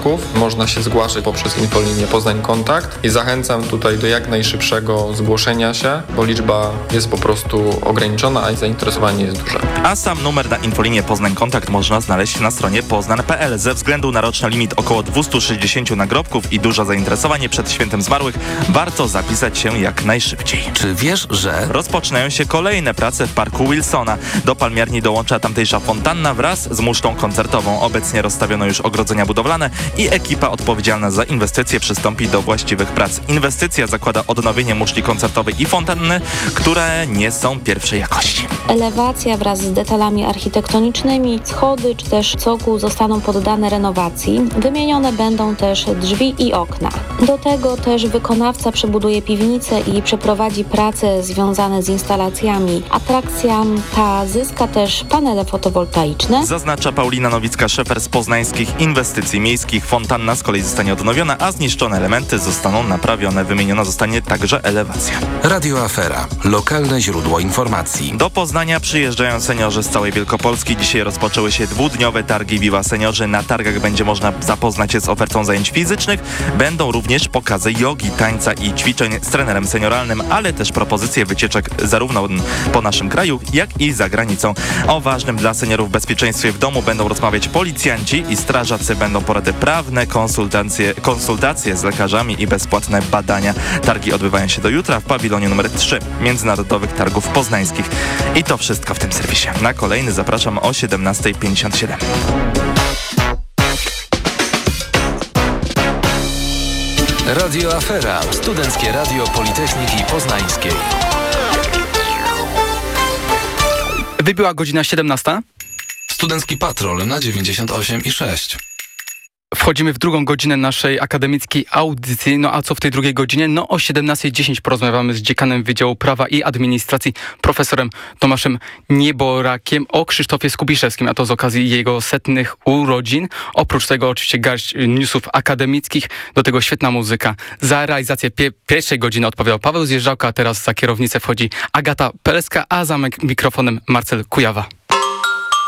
przypadków można się zgłaszać poprzez infolinię Poznań Kontakt i zachęcam tutaj do jak najszybszego zgłoszenia się, bo liczba jest po prostu ograniczona, a zainteresowanie jest duże. A sam numer na infolinię Poznań Kontakt można znaleźć na stronie poznan.pl. Ze względu na roczny limit około 260 nagrobków i duże zainteresowanie przed Świętem Zmarłych warto zapisać się jak najszybciej. Czy wiesz, że rozpoczynają się kolejne prace w parku Wilsona? Do palmiarni dołącza tamtejsza fontanna wraz z musztą koncertową. Obecnie rozstawiono już ogrodzenia budowlane i ekipa odpowiedzialna za inwestycje przystąpi do właściwych prac. Inwestycja zakłada odnowienie muszli koncertowej i fontanny, które nie są pierwszej jakości. Elewacja wraz z detalami architektonicznymi, schody czy też cokół zostaną poddane renowacji. Wymienione będą też drzwi i okna. Do tego też wykonawca przebuduje piwnicę i przeprowadzi prace związane z instalacjami. Atrakcja ta zyska też panele fotowoltaiczne. Zaznacza Paulina Nowicka-Szefer z Poznańskich Inwestycji Miejskich. Fontanna z kolei zostanie odnowiona, a zniszczone elementy zostaną naprawione. Wymieniona zostanie także elewacja. Radio Afera. Lokalne źródło informacji. Do Poznania przyjeżdżają seniorzy z całej Wielkopolski. Dzisiaj rozpoczęły się dwudniowe targi Viva Seniorzy. Na targach będzie można zapoznać się z ofertą zajęć fizycznych. Będą również pokazy jogi, tańca i ćwiczeń z trenerem senioralnym, ale też propozycje wycieczek zarówno po naszym kraju, jak i za granicą. O ważnym dla seniorów bezpieczeństwie w domu będą rozmawiać policjanci i strażacy. Będą porady prawne, konsultacje z lekarzami i bezpłatne badania. Targi odbywają się do jutra w pawilonie numer 3 Międzynarodowych Targów Poznańskich. I to wszystko w tym serwisie. Na kolejny zapraszam o 17:57. Radio Afera. Studenckie Radio Politechniki Poznańskiej. Wybiła godzina 17. Studencki Patrol na 98,6. Wchodzimy w drugą godzinę naszej akademickiej audycji. No a co w tej drugiej godzinie? No o 17:10 porozmawiamy z dziekanem Wydziału Prawa i Administracji, profesorem Tomaszem Nieborakiem o Krzysztofie Skubiszewskim, a to z okazji jego 100 urodzin. Oprócz tego oczywiście garść newsów akademickich, do tego świetna muzyka. Za realizację pierwszej godziny odpowiadał Paweł Zjeżdżałka, a teraz za kierownicę wchodzi Agata Peleska, a za mikrofonem Marcel Kujawa.